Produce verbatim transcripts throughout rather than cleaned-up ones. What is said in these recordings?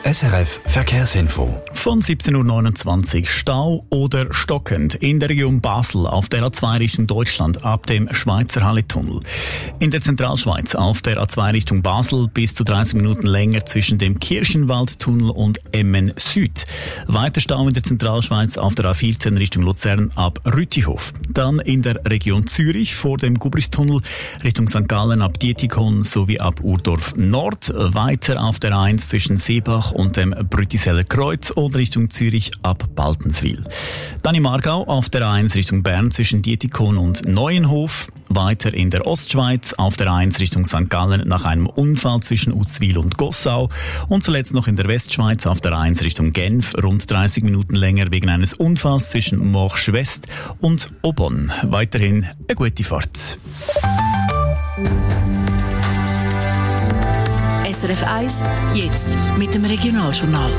S R F Verkehrsinfo. Von siebzehn Uhr neunundzwanzig Stau oder stockend in der Region Basel auf der A zwei Richtung Deutschland ab dem Schweizer Halletunnel. In der Zentralschweiz auf der A zwei Richtung Basel bis zu dreißig Minuten länger zwischen dem Kirchenwaldtunnel und Emmen Süd. Weiter Stau in der Zentralschweiz auf der A vierzehn Richtung Luzern ab Rütihof. Dann in der Region Zürich vor dem Gubristunnel Richtung Sankt Gallen ab Dietikon sowie ab Urdorf Nord. Weiter auf der A eins zwischen Seebach und dem Brütiseller Kreuz oder Richtung Zürich ab Baltenswil. Dann im Aargau auf der A eins Richtung Bern zwischen Dietikon und Neuenhof. Weiter in der Ostschweiz auf der A eins Richtung Sankt Gallen nach einem Unfall zwischen Uzwil und Gossau. Und zuletzt noch in der Westschweiz auf der A eins Richtung Genf rund dreißig Minuten länger wegen eines Unfalls zwischen Morsch West und Aubonne. Weiterhin eine gute Fahrt. S R F eins, jetzt mit dem Regionaljournal.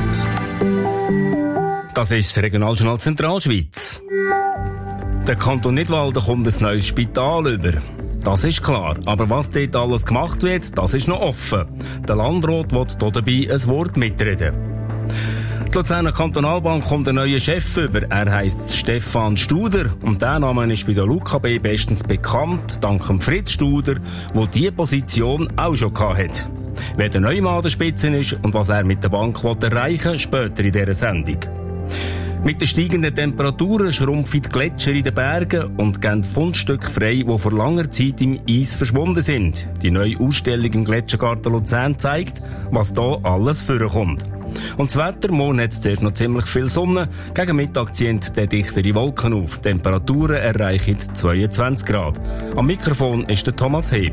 Das ist das Regionaljournal Zentralschweiz. Der Kanton Nidwalden kommt ein neues Spital über. Das ist klar, aber was dort alles gemacht wird, das ist noch offen. Der Landrat will hier dabei ein Wort mitreden. Die Luzerner Kantonalbank kommt ein neuer Chef über. Er heisst Stefan Studer und der Name ist bei der L U K B bestens bekannt, dank Fritz Studer, der diese Position auch schon hatte. Wer der neue Mann an der Spitze ist und was er mit der Bank erreichen will, später in dieser Sendung. Mit den steigenden Temperaturen schrumpfen die Gletscher in den Bergen und geben Fundstücke frei, die vor langer Zeit im Eis verschwunden sind. Die neue Ausstellung im Gletschergarten Luzern zeigt, was da alles vorkommt. Und das Wetter, morgen hat es zuerst noch ziemlich viel Sonne. Gegen Mittag ziehen dann dichtere Wolken auf. Die Temperaturen erreichen zweiundzwanzig Grad. Am Mikrofon ist der Thomas Heb.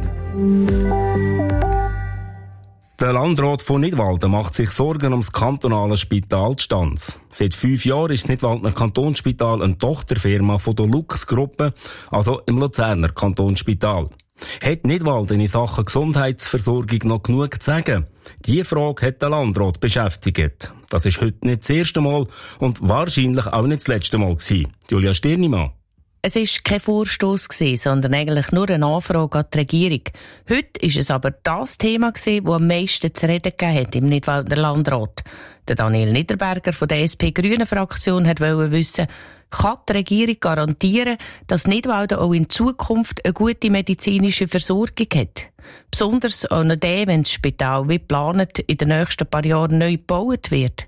Der Landrat von Nidwalden macht sich Sorgen ums kantonale Spital Stanz. Seit fünf Jahren ist das Nidwaldner Kantonsspital eine Tochterfirma von der Lux-Gruppe, also im Luzerner Kantonsspital. Hat Nidwalden in Sachen Gesundheitsversorgung noch genug zu sagen? Diese Frage hat der Landrat beschäftigt. Das ist heute nicht das erste Mal und wahrscheinlich auch nicht das letzte Mal gewesen. Julia Stirnimann. Es war kein Vorstoss, sondern eigentlich nur eine Anfrage an die Regierung. Heute war es aber das Thema, das am meisten zu reden gegeben hat im Nidwalder Landrat. Der Daniel Niederberger von der S P-Grünen-Fraktion wollte wissen, kann die Regierung garantieren, dass Nidwalden auch in Zukunft eine gute medizinische Versorgung hat? Besonders auch noch dann, wenn das Spital wie geplant in den nächsten paar Jahren neu gebaut wird.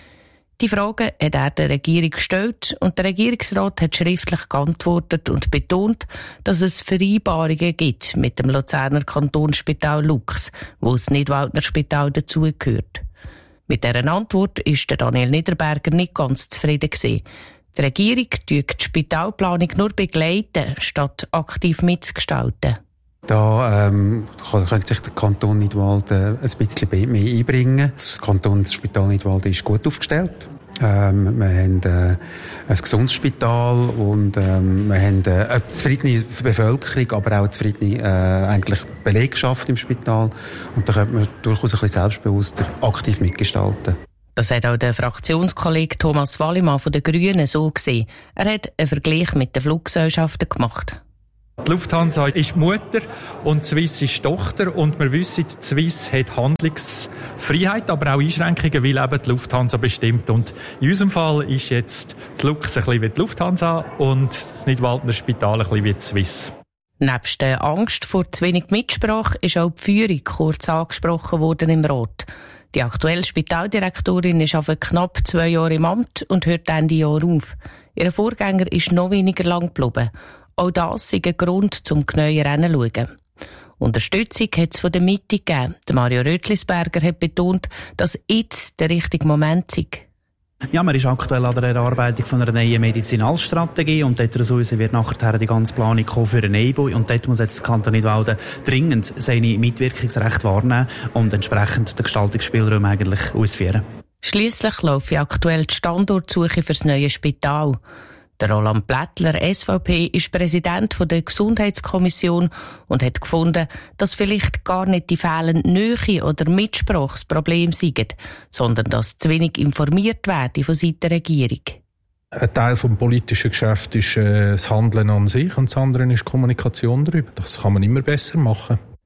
Die Frage hat er der Regierung gestellt und der Regierungsrat hat schriftlich geantwortet und betont, dass es Vereinbarungen gibt mit dem Luzerner Kantonsspital Lux, wo das Nidwaldner Spital dazugehört. Mit dieser Antwort ist der Daniel Niederberger nicht ganz zufrieden gewesen. Die Regierung tut die Spitalplanung nur begleiten, statt aktiv mitzugestalten. Da ähm, könnte sich der Kanton Nidwalden ein bisschen mehr einbringen. Das Kantonsspital Nidwalden ist gut aufgestellt. Ähm, wir haben äh, ein gesundes Spital und ähm, wir haben äh, eine zufriedene Bevölkerung, aber auch eine zufriedene äh, eigentlich Belegschaft im Spital. Und da könnte man durchaus ein bisschen selbstbewusster aktiv mitgestalten. Das hat auch der Fraktionskollege Thomas Wallimann von den Grünen so gesehen. Er hat einen Vergleich mit den Fluggesellschaften gemacht. Die Lufthansa ist die Mutter und die Swiss ist die Tochter. Und wir wissen, die Swiss hat Handlungsfreiheit, aber auch Einschränkungen, weil eben die Lufthansa bestimmt. Und in unserem Fall ist jetzt die Lux ein bisschen wie die Lufthansa und das Nidwaldner Spital ein bisschen wie die Swiss. Nebst der Angst vor zu wenig Mitsprache ist auch die Führung kurz angesprochen worden im Rat. Die aktuelle Spitaldirektorin ist auf knapp zwei Jahre im Amt und hört Ende Jahr auf. Ihr Vorgänger ist noch weniger lang geblieben. Auch das ist ein Grund, zum genauer hinzuschauen. Unterstützung hat es von der Mitte gegeben. Mario Rötlisberger hat betont, dass jetzt der richtige Moment sei. Ja, man ist aktuell an der Erarbeitung von einer neuen Medizinalstrategie und dort wird nachher die ganze Planung kommen für einen E I B U und dort muss jetzt der Kanton Nidwalden dringend seine Mitwirkungsrechte wahrnehmen und entsprechend den Gestaltungsspielraum eigentlich ausführen. Schliesslich läuft aktuell die Standortsuche für das neue Spital. Der Roland Blättler, S V P, ist Präsident der Gesundheitskommission und hat gefunden, dass vielleicht gar nicht die fehlende Nähe oder Mitsprache das Problem sei, sondern dass zu wenig informiert werde von Seiten der Regierung. Ein Teil des politischen Geschäfts ist äh, das Handeln an sich und das andere ist die Kommunikation darüber. Das kann man immer besser machen.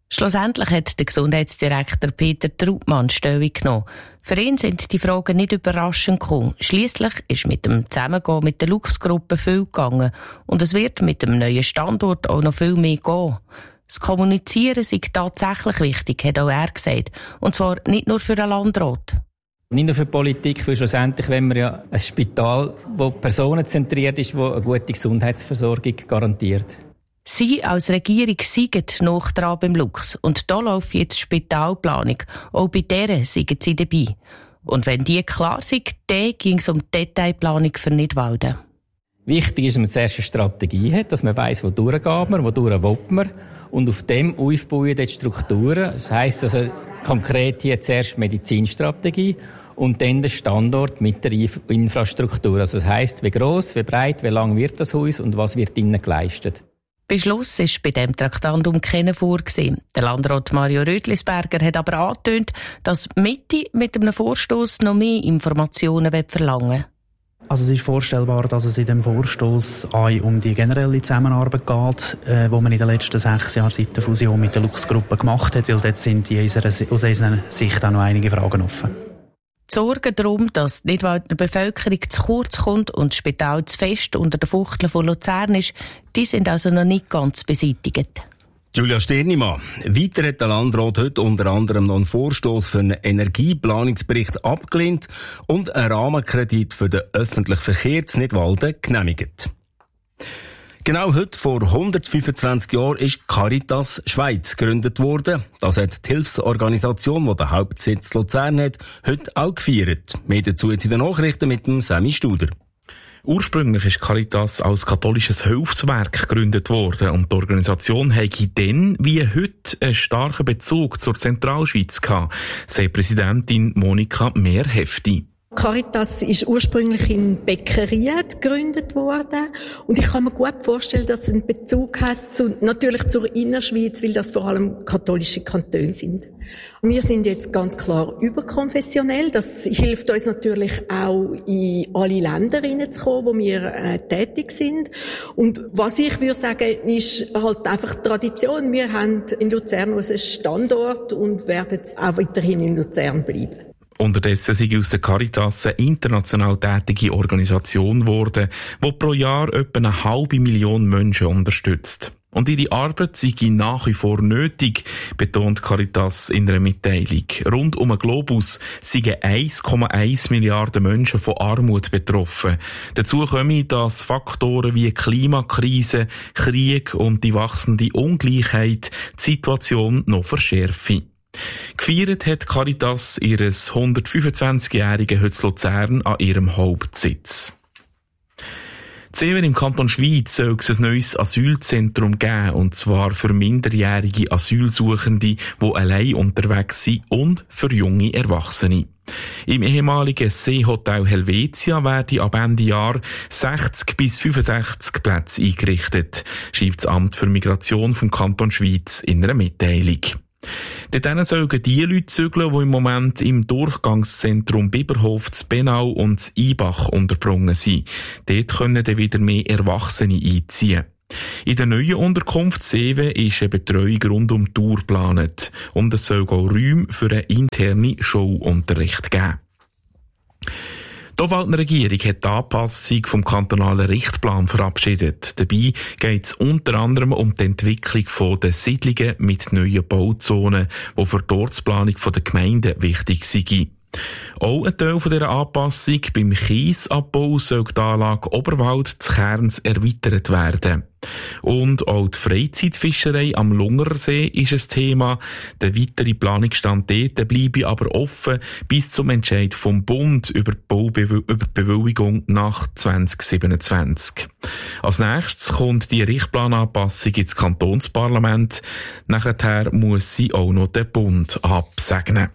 Schlussendlich hat der Gesundheitsdirektor Peter Trautmann Stellung genommen. Für ihn sind die Fragen nicht überraschend gekommen. Schliesslich ist mit dem Zusammengehen mit der Lux-Gruppe viel gegangen. Und es wird mit dem neuen Standort auch noch viel mehr gehen. Das Kommunizieren sei tatsächlich wichtig, hat auch er gesagt. Und zwar nicht nur für den Landrat. Nicht nur für die Politik, weil schlussendlich wollen wir ja ein Spital, das personenzentriert ist, das eine gute Gesundheitsversorgung garantiert. Sie als Regierung sind noch dran beim Lux. Und da läuft jetzt Spitalplanung. Auch bei deren sind sie dabei. Und wenn die klar sind, dann ging es um die Detailplanung für Nidwalden. Wichtig ist, dass man zuerst eine Strategie hat, dass man weiss, wo durchgeht man, wo durch will man. Und auf dem aufbauen die Strukturen. Das heisst also konkret hier zuerst Medizinstrategie und dann der Standort mit der Infrastruktur. Also das heisst, wie gross, wie breit, wie lang wird das Haus und was wird innen geleistet. Beschluss ist bei diesem Traktandum keiner vorgesehen. Der Landrat Mario Rötlisberger hat aber angetönt, dass Mitte mit einem Vorstoss noch mehr Informationen verlangen will. Also es ist vorstellbar, dass es in dem Vorstoss auch um die generelle Zusammenarbeit geht, äh, wo man in den letzten sechs Jahren seit der Fusion mit der Lux-Gruppe gemacht hat, weil dort sind die aus unserer Sicht auch noch einige Fragen offen. Die Sorge darum, dass die Nidwalder Bevölkerung zu kurz kommt und das Spital zu fest unter der Fuchtel von Luzern ist, die sind also noch nicht ganz beseitigt. Julia Sternimann. Weiter hat der Landrat heute unter anderem noch einen Vorstoss für einen Energieplanungsbericht abgelehnt und einen Rahmenkredit für den öffentlichen Verkehr zu Nidwalden genehmigt. Genau heute vor hundertfünfundzwanzig Jahren ist Caritas Schweiz gegründet worden. Das hat die Hilfsorganisation, die den Hauptsitz Luzern hat, heute auch gefeiert. Mehr dazu jetzt in den Nachrichten mit dem Sammy Studer. Ursprünglich ist Caritas als katholisches Hilfswerk gegründet worden und die Organisation hatte dann wie heute einen starken Bezug zur Zentralschweiz gehabt, sagt Präsidentin Monika Mehrhefti. Caritas ist ursprünglich in Bäckerien gegründet worden und ich kann mir gut vorstellen, dass es einen Bezug hat zu, natürlich zur Innerschweiz, weil das vor allem katholische Kantone sind. Wir sind jetzt ganz klar überkonfessionell. Das hilft uns natürlich auch in alle Länder hineinzukommen, wo wir äh, tätig sind. Und was ich würde sagen, ist halt einfach Tradition. Wir haben in Luzern unseren Standort und werden auch weiterhin in Luzern bleiben. Unterdessen sei aus der Caritas eine international tätige Organisation geworden, die pro Jahr etwa eine halbe Million Menschen unterstützt. Und ihre Arbeit sei nach wie vor nötig, betont Caritas in einer Mitteilung. Rund um den Globus seien eins Komma eins Milliarden Menschen von Armut betroffen. Dazu kommen, dass Faktoren wie Klimakrise, Krieg und die wachsende Ungleichheit die Situation noch verschärfen. Gefeiert hat Caritas ihres hundertfünfundzwanzigjährigen heute Luzern an ihrem Hauptsitz. Zuerst im Kanton Schwyz soll es ein neues Asylzentrum geben, und zwar für minderjährige Asylsuchende, die allein unterwegs sind, und für junge Erwachsene. Im ehemaligen Seehotel Helvetia werden ab Ende Jahr sechzig bis fünfundsechzig Plätze eingerichtet, schreibt das Amt für Migration vom Kanton Schwyz in einer Mitteilung. Dort sollen die Leute zügeln, die im Moment im Durchgangszentrum Biberhof, zu Benau und zu Ibach untergebracht sind. Dort können dann wieder mehr Erwachsene einziehen. In der neuen Unterkunft Seewe ist eine Betreuung rund um die Tour geplant. Und es soll auch Räume für einen internen Showunterricht geben. Die Obwalder Regierung hat die Anpassung vom kantonalen Richtplan verabschiedet. Dabei geht es unter anderem um die Entwicklung der Siedlungen mit neuen Bauzonen, die für die Ortsplanung der Gemeinden wichtig sind. Auch ein Teil dieser Anpassung beim Kiesabbau soll die Anlage Oberwald zu Kerns erweitert werden. Und auch die Freizeitfischerei am Lungersee ist ein Thema. Der weitere Planungsstand dort bleibe aber offen bis zum Entscheid vom Bund über die Baubew- über die Bewilligung nach zwanzig siebenundzwanzig. Als nächstes kommt die Richtplananpassung ins Kantonsparlament. Nachher muss sie auch noch den Bund absegnen.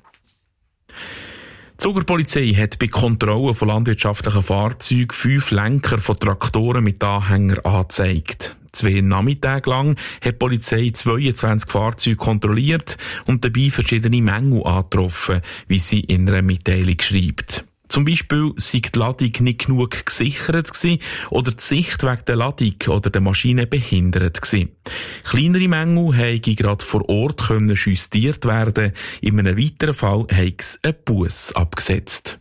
Die Zugerpolizei hat bei Kontrollen von landwirtschaftlichen Fahrzeugen fünf Lenker von Traktoren mit Anhänger angezeigt. Zwei Nachmittage lang hat die Polizei zweiundzwanzig Fahrzeuge kontrolliert und dabei verschiedene Mängel angetroffen, wie sie in einer Mitteilung schreibt. Zum Beispiel sei die Ladung nicht genug gesichert gewesen oder die Sicht wegen der Ladung oder der Maschine behindert gewesen. Kleinere Mängel hätten gerade vor Ort können justiert werden. In einem weiteren Fall hätte es einen Buss abgesetzt.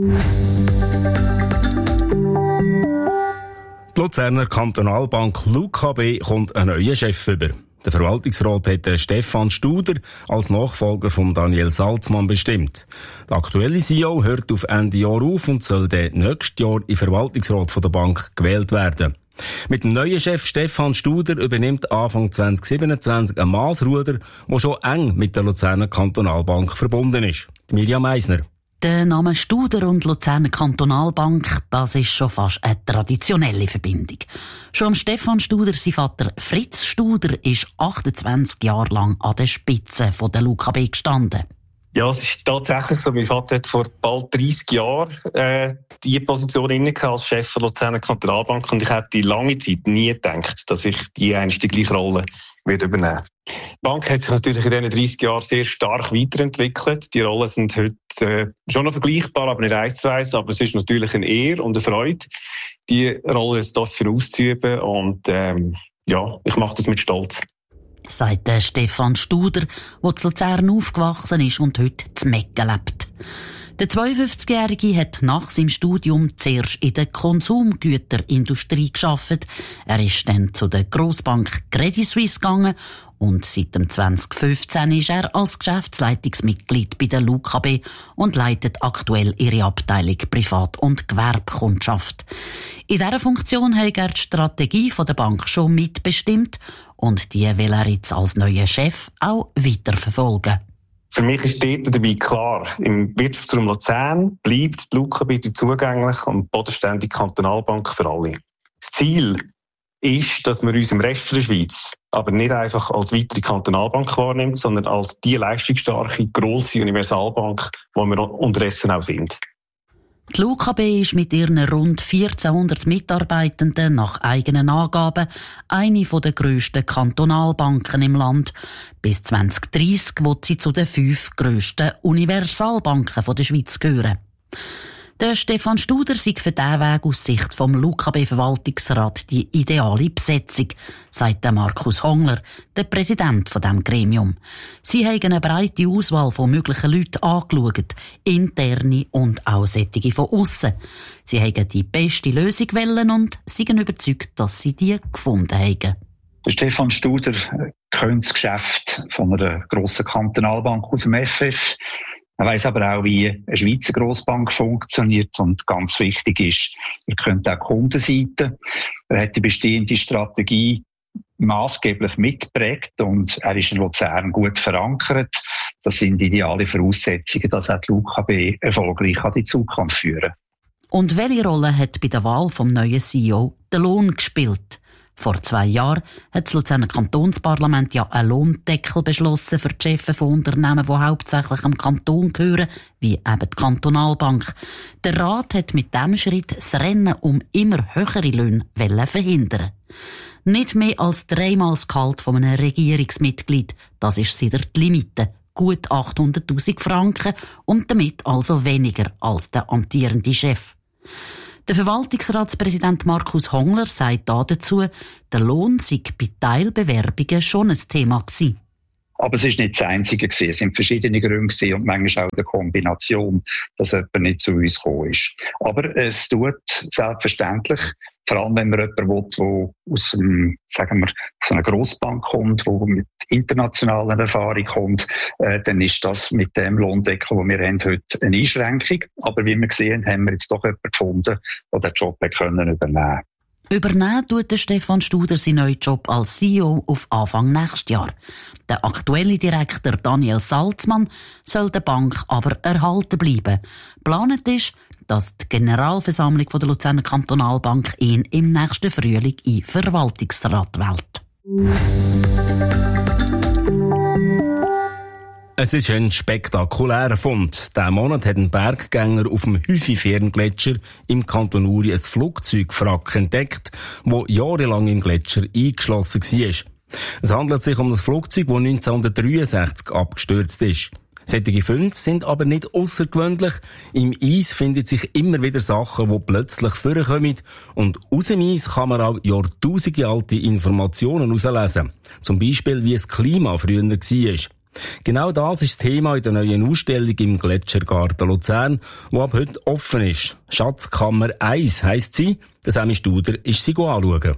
Die Luzerner Kantonalbank L U K B kommt einen neuen Chef über. Der Verwaltungsrat hat Stefan Studer als Nachfolger von Daniel Salzmann bestimmt. Der aktuelle C E O hört auf Ende Jahr auf und soll dann nächstes Jahr im Verwaltungsrat der Bank gewählt werden. Mit dem neuen Chef Stefan Studer übernimmt Anfang zwanzig siebenundzwanzig ein Massruder, das schon eng mit der Luzerner Kantonalbank verbunden ist. Mirjam Meisner. Der Name Studer und Luzerner Kantonalbank, das ist schon fast eine traditionelle Verbindung. Schon am Stefan Studer, sein Vater Fritz Studer, ist achtundzwanzig Jahre lang an der Spitze der L U K B gestanden. Ja, es ist tatsächlich so. Mein Vater hat vor bald dreissig Jahren äh, diese Position inne als Chef der Luzerner Kantonalbank und ich hätte lange Zeit nie gedacht, dass ich die einst die gleiche Rolle wird übernehmen. Die Bank hat sich natürlich in diesen dreissig Jahren sehr stark weiterentwickelt. Die Rollen sind heute äh, schon noch vergleichbar, aber nicht eins zu eins. Aber es ist natürlich eine Ehre und eine Freude, die Rolle jetzt dafür auszuüben. Und ähm, ja, ich mache das mit Stolz. Sagt der Stefan Studer, der zu Luzern aufgewachsen ist und heute zu Mecken lebt. Der zweiundfünfzigjährige hat nach seinem Studium zuerst in der Konsumgüterindustrie gearbeitet. Er ist dann zu der Grossbank Credit Suisse gegangen und seit dem zwanzig fünfzehn ist er als Geschäftsleitungsmitglied bei der L U K B und leitet aktuell ihre Abteilung Privat- und Gewerbekundschaft. In dieser Funktion hat er die Strategie der Bank schon mitbestimmt und die will er jetzt als neuer Chef auch weiterverfolgen. Für mich ist dort dabei klar, im Wirtschaftsraum Luzern bleibt die L U K B zugänglich und bodenständige Kantonalbank für alle. Das Ziel ist, dass man uns im Rest der Schweiz aber nicht einfach als weitere Kantonalbank wahrnimmt, sondern als die leistungsstarke, grosse Universalbank, die wir unterdessen auch sind. Die L U K B ist mit ihren rund vierzehnhundert Mitarbeitenden nach eigenen Angaben eine der grössten Kantonalbanken im Land. Bis zwanzig dreissig wird sie zu den fünf grössten Universalbanken der Schweiz gehören. Der Stefan Studer sei für diesen Weg aus Sicht vom L U K B-Verwaltungsrat die ideale Besetzung, sagt der Markus Hongler, der Präsident von diesem Gremium. Sie haben eine breite Auswahl von möglichen Leuten angeschaut, interne und auch solche von aussen. Sie haben die beste Lösung wollen und sind überzeugt, dass sie die gefunden haben. Der Stefan Studer kennt das Geschäft von einer grossen Kantonalbank aus dem F F. Er weiss aber auch, wie eine Schweizer Grossbank funktioniert und ganz wichtig ist, er kennt auch die Kundenseite. Er hat die bestehende Strategie maßgeblich mitgeprägt und er ist in Luzern gut verankert. Das sind ideale Voraussetzungen, dass auch die L U K B erfolgreich an die Zukunft führen. Und welche Rolle hat bei der Wahl vom neuen C E O der Lohn gespielt? Vor zwei Jahren hat das Luzerner Kantonsparlament ja einen Lohndeckel beschlossen für die Chefs von Unternehmen, die hauptsächlich am Kanton gehören, wie eben die Kantonalbank. Der Rat hat mit diesem Schritt das Rennen um immer höhere Löhne verhindern. Nicht mehr als dreimal das Gehalt von einem Regierungsmitglied, das ist seither die Limite, gut achthunderttausend Franken und damit also weniger als der amtierende Chef. Der Verwaltungsratspräsident Markus Hongler sagt dazu, der Lohn sei bei Teilbewerbungen schon ein Thema gewesen. Aber es ist nicht das Einzige gewesen. Es sind verschiedene Gründe gewesen und manchmal auch die Kombination, dass jemand nicht zu uns gekommen ist. Aber es tut selbstverständlich, vor allem wenn man jemanden will, der aus einem, sagen wir, von einer Grossbank kommt, der mit internationaler Erfahrung kommt, äh, dann ist das mit dem Lohndeckel, den wir haben, heute eine Einschränkung. Aber wie wir gesehen haben, haben wir jetzt doch jemanden gefunden, der den Job können übernehmen. Übernehmen tut der Stefan Studer seinen neuen Job als C E O auf Anfang nächstes Jahr. Der aktuelle Direktor Daniel Salzmann soll der Bank aber erhalten bleiben. Geplant ist, dass die Generalversammlung der Luzerner Kantonalbank ihn im nächsten Frühling in Verwaltungsrat wählt. Es ist ein spektakulärer Fund. Diesen Monat hat ein Berggänger auf dem Hüfifern-Gletscher im Kanton Uri ein Flugzeugwrack entdeckt, das jahrelang im Gletscher eingeschlossen war. Es handelt sich um ein Flugzeug, das neunzehnhundertdreiundsechzig abgestürzt ist. Solche Funde sind aber nicht außergewöhnlich. Im Eis finden sich immer wieder Sachen, die plötzlich vorkommen. Und aus dem Eis kann man auch jahrtausende alte Informationen herauslesen. Zum Beispiel, wie das Klima früher war. Genau das ist das Thema in der neuen Ausstellung im Gletschergarten Luzern, die ab heute offen ist. Schatzkammer eins heisst sie. Der Sammy Studer ist sie anschauen.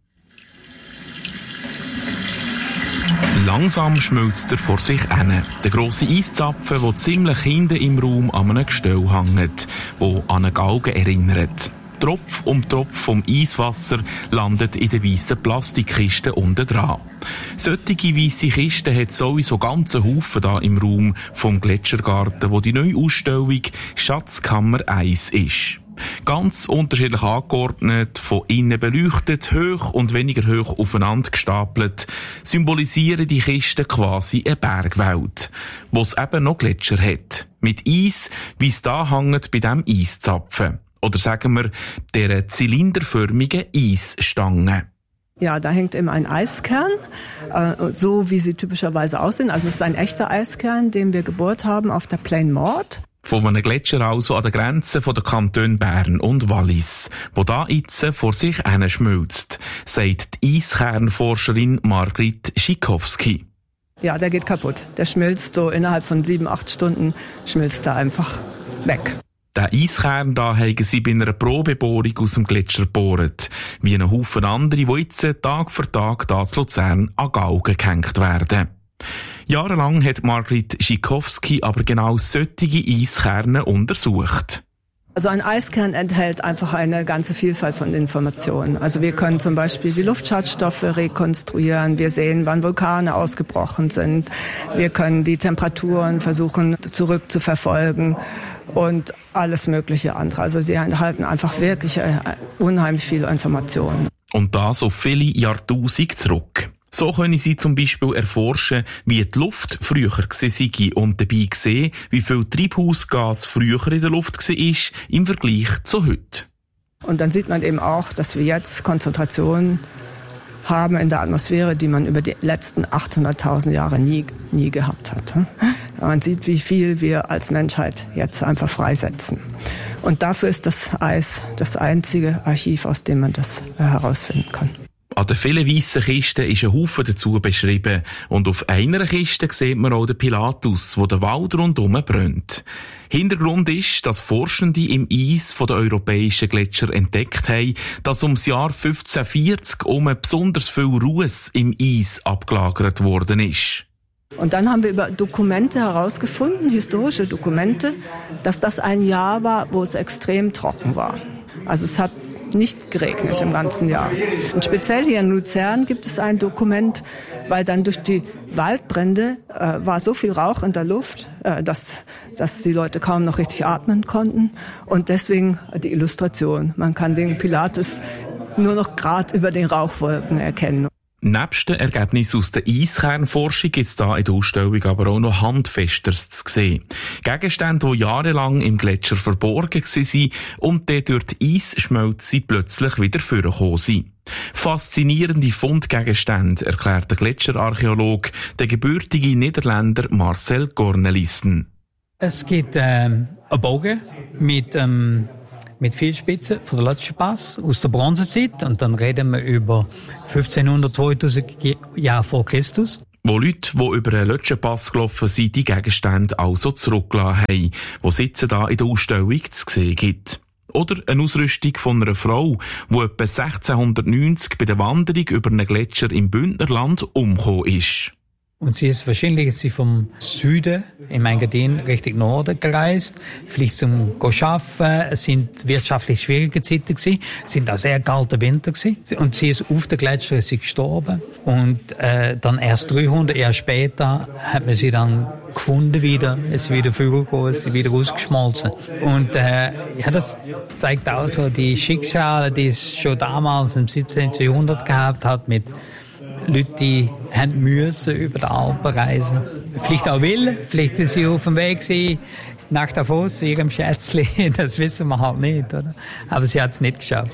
Langsam schmilzt er vor sich hin. Der grosse Eiszapfen, der ziemlich hinten im Raum an einem Gestell hängt, der an eine Galge erinnert. Tropf um Tropf vom Eiswasser landet in der weißen Plastikkiste unten dran. Solche weisse Kisten hat sowieso ganzen Haufen da im Raum vom Gletschergarten, wo die neue Ausstellung Schatzkammer eins ist. Ganz unterschiedlich angeordnet, von innen beleuchtet, hoch und weniger hoch aufeinander gestapelt, symbolisieren die Kisten quasi eine Bergwelt, wo es eben noch Gletscher hat. Mit Eis, wie es da hängt bei diesem Eiszapfen. Oder sagen wir, der zylinderförmigen Eisstange. Ja, da hängt eben ein Eiskern, äh, so wie sie typischerweise aussehen. Also es ist ein echter Eiskern, den wir gebohrt haben auf der Plaine Morte. Von einem Gletscher also an der Grenze der Kantone Bern und Wallis, wo da jetzt vor sich hin schmilzt, sagt die Eiskernforscherin Margrit Schikowski. Ja, der geht kaputt. Der schmilzt so innerhalb von sieben, acht Stunden, schmilzt da einfach weg. Den Eiskern da haben sie bei einer Probebohrung aus dem Gletscher gebohrt, wie ein Haufen andere, die jetzt Tag für Tag da zu Luzern an Galgen gehängt werden. Jahrelang hat Margrit Schikowski aber genau solche Eiskerne untersucht. Also ein Eiskern enthält einfach eine ganze Vielfalt von Informationen. Also wir können zum Beispiel die Luftschadstoffe rekonstruieren. Wir sehen, wann Vulkane ausgebrochen sind. Wir können die Temperaturen versuchen zurückzuverfolgen und alles mögliche andere. Also sie enthalten einfach wirklich unheimlich viele Informationen. Und das auf viele Jahrtausende zurück. So können sie zum Beispiel erforschen, wie die Luft früher war und dabei sehen, wie viel Treibhausgas früher in der Luft war im Vergleich zu heute. Und dann sieht man eben auch, dass wir jetzt Konzentrationen haben in der Atmosphäre, die man über die letzten achthunderttausend Jahre nie, nie gehabt hat. Man sieht, wie viel wir als Menschheit jetzt einfach freisetzen. Und dafür ist das Eis das einzige Archiv, aus dem man das herausfinden kann. An den vielen weissen Kisten ist ein Haufen dazu beschrieben. Und auf einer Kiste sieht man auch den Pilatus, wo der Wald rundherum brennt. Hintergrund ist, dass Forschende im Eis von den europäischen Gletscher entdeckt haben, dass ums Jahr fünfzehnhundertvierzig um besonders viel Ruß im Eis abgelagert worden ist. Und dann haben wir über Dokumente herausgefunden, historische Dokumente, dass das ein Jahr war, wo es extrem trocken war. Also es hat nicht geregnet im ganzen Jahr. Und speziell hier in Luzern gibt es ein Dokument, weil dann durch die Waldbrände äh, war so viel Rauch in der Luft, äh, dass, dass die Leute kaum noch richtig atmen konnten. Und deswegen die Illustration. Man kann den Pilatus nur noch gerade über den Rauchwolken erkennen. Nebst den Ergebnissen aus der Eiskernforschung gibt es da in der Ausstellung aber auch noch Handfesteres zu sehen. Gegenstände, die jahrelang im Gletscher verborgen waren und dann durch die Eisschmelze plötzlich wieder vorgekommen sind. Faszinierende Fundgegenstände, erklärt der Gletscherarchäolog, der gebürtige Niederländer Marcel Cornelissen. Es gibt ähm, einen Bogen mit ähm mit viel Spitzen von der Lötschenpass aus der Bronzezeit. Und dann reden wir über fünfzehnhundert, zweitausend Jahre vor Christus. Wo Leute, die über einen Lötschenpass gelaufen sind, die Gegenstände also zurückgelassen haben, die es jetzt hier in der Ausstellung zu sehen gibt. Oder eine Ausrüstung von einer Frau, die etwa sechzehnhundertneunzig bei der Wanderung über einen Gletscher im Bündnerland umgekommen ist. Und sie ist wahrscheinlich ist sie vom Süden im Engadin Richtung Norden gereist, vielleicht zum Arbeiten. Es sind wirtschaftlich schwierige Zeiten gewesen, es sind auch sehr kalte Winter gewesen. Und sie ist auf der Gletscher ist sie gestorben. Und äh, dann erst dreihundert Jahre später hat man sie dann gefunden wieder, es ist wieder vorgekommen, es ist wieder ausgeschmolzen. Und äh, ja, das zeigt auch so die Schicksale, die es schon damals im siebzehnten Jahrhundert gehabt hat mit Leute, die haben müssen über die Alpen reisen. Vielleicht auch will, vielleicht sind sie auf dem Weg gewesen, nach Davos, ihrem Schätzchen, das wissen wir halt nicht, oder? Aber sie hat es nicht geschafft.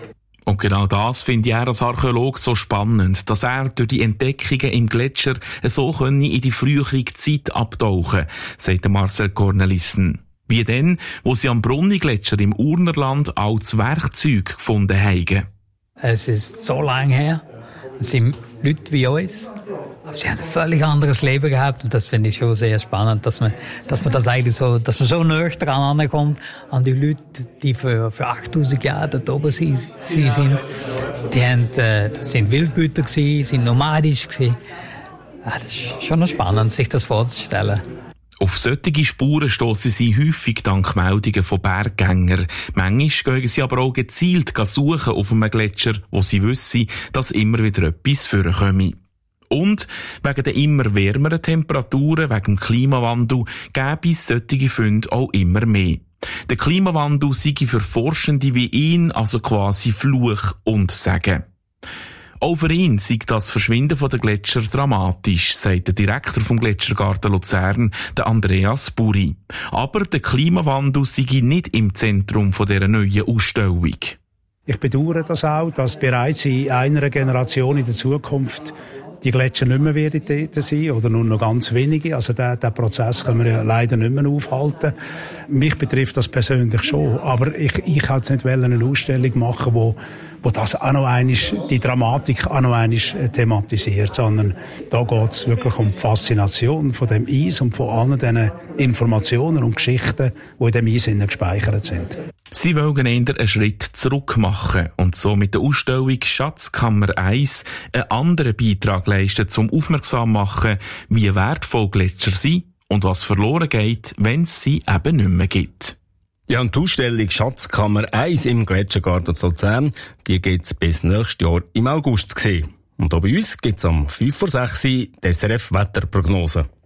Und genau das finde er als Archäologe so spannend, dass er durch die Entdeckungen im Gletscher so in die frühere Zeit abtauchen, sagt Marcel Cornelissen. Wie dann, wo sie am Brunnigletscher im Urnerland altes Werkzeug gefunden haben. Es ist so lange her. Es sind Leute wie uns. Aber sie haben ein völlig anderes Leben gehabt. Und das finde ich schon sehr spannend, dass man, dass man das eigentlich so, dass man so nah dran ankommt an die Leute, die für, für achttausend Jahre dort oben sie, sie sind. Die haben, äh, das sind Wildbüter gewesen, sind nomadisch gewesen. Ah, das ist schon noch spannend, sich das vorzustellen. Auf solche Spuren stossen sie häufig dank Meldungen von Berggängern. Manchmal gehen sie aber auch gezielt suchen auf einem Gletscher, wo sie wissen, dass immer wieder etwas vorkommt. Und wegen der immer wärmeren Temperaturen, wegen dem Klimawandel, gäbe es solche Funde auch immer mehr. Der Klimawandel sei für Forschende wie ihn also quasi Fluch und Segen. Auch für ihn sei das Verschwinden der Gletscher dramatisch, sagt der Direktor vom Gletschergarten Luzern, der Andreas Buri. Aber der Klimawandel sei nicht im Zentrum dieser neuen Ausstellung. Ich bedauere das auch, dass bereits in einer Generation in der Zukunft die Gletscher nicht mehr werden dort sein oder nur noch ganz wenige. Also den, den Prozess können wir ja leider nicht mehr aufhalten. Mich betrifft das persönlich schon. Aber ich, ich wollte jetzt nicht eine Ausstellung machen, wo, wo das auch noch einmal, die Dramatik auch noch einmal thematisiert, sondern da geht es wirklich um die Faszination von dem Eis und von allen diesen Informationen und Geschichten, die in dem Eis gespeichert sind. Sie wollen eher einen Schritt zurück machen und so mit der Ausstellung Schatzkammer eins einen anderen Beitrag leisten, zum aufmerksam machen, wie wertvoll Gletscher sind und was verloren geht, wenn es sie eben nicht mehr gibt. Ja, und die Ausstellung Schatzkammer eins im Gletschergarten zu Luzern, die gibt es bis nächstes Jahr im August zu sehen. Und auch bei uns gibt es am fünf vor sechs die S R F-Wetterprognose.